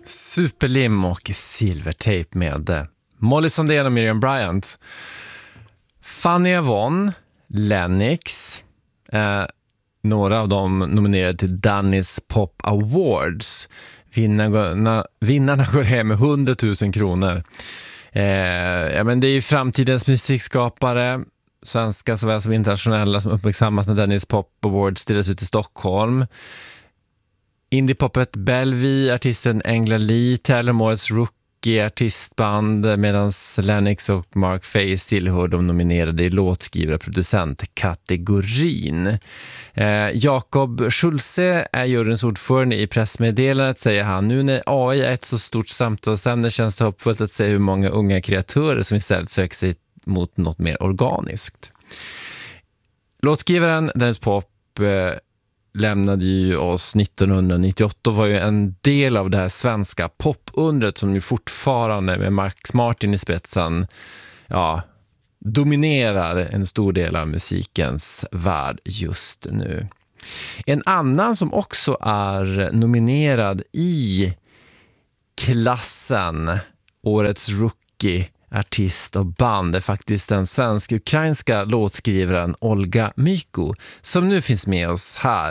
Superlim och Silvertape med Molly Sandén och Miriam Bryant. Fanny Avon, Lennox, några av dem nominerade till Danny's Pop Awards. Vinnarna går hem med 100 000 kronor. Men det är ju framtidens musikskapare, svenska såväl som internationella, som uppmärksammas när Danny's Pop Awards delas ut i Stockholm. Indie-poppet Bellevue, artisten Engla Lee, tävlar om årets rookie-artistband, medan Lennox och Mark Face tillhör de nominerade i låtskrivare-producent-kategorin. Jakob Schulze är juryns ordförande. I pressmeddelandet säger han: nu när AI är ett så stort samtalsämne känns det hoppfullt att se hur många unga kreatörer som istället söker sig mot något mer organiskt. Låtskrivaren Danny's Pop lämnade ju oss 1998 och var ju en del av det här svenska popundret som ju fortfarande med Max Martin i spetsen dominerar en stor del av musikens värld just nu. En annan som också är nominerad i klassen årets rookie artist och band är faktiskt den svensk-ukrainska låtskrivaren Olga Myko, som nu finns med oss här